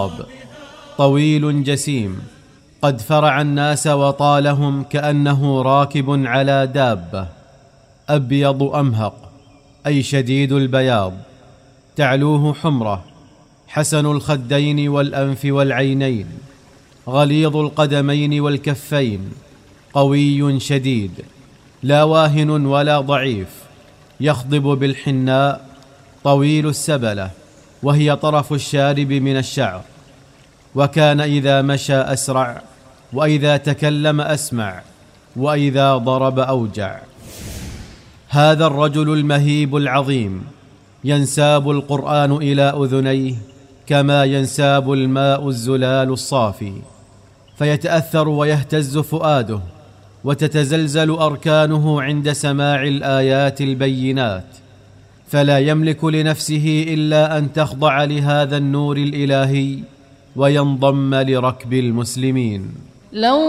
طويل جسيم، قد فرع الناس وطالهم كأنه راكب على دابة. أبيض أمهق، أي شديد البياض، تعلوه حمرة، حسن الخدين والأنف والعينين، غليظ القدمين والكفين، قوي شديد، لا واهن ولا ضعيف، يخضب بالحناء، طويل السبلة وهي طرف الشارب من الشعر، وكان إذا مشى أسرع، وإذا تكلم أسمع، وإذا ضرب أوجع. هذا الرجل المهيب العظيم ينساب القرآن إلى أذنيه كما ينساب الماء الزلال الصافي، فيتأثر ويهتز فؤاده، وتتزلزل أركانه عند سماع الآيات البينات، فلا يملك لنفسه إلا أن تخضع لهذا النور الإلهي وينضم لركب المسلمين.